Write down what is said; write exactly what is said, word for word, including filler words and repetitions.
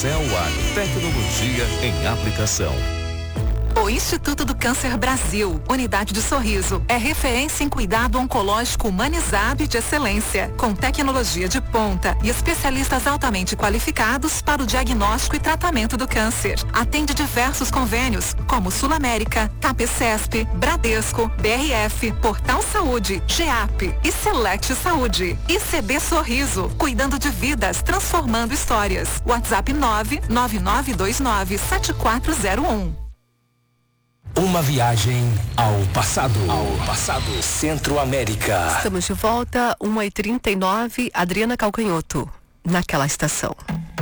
Cell One, tecnologia em aplicação. O Instituto do Câncer Brasil, Unidade de Sorriso, é referência em cuidado oncológico humanizado e de excelência, com tecnologia de ponta e especialistas altamente qualificados para o diagnóstico e tratamento do câncer. Atende diversos convênios, como Sul América, Capcesp, Bradesco, B R F, Portal Saúde, GEAP e Select Saúde. I C B Sorriso, cuidando de vidas, transformando histórias. WhatsApp nove nove nove dois nove sete quatro zero um. Uma viagem ao passado. Ao passado. Centro-América. Estamos de volta, uma e trinta e nove, Adriana Calcanhoto, naquela estação.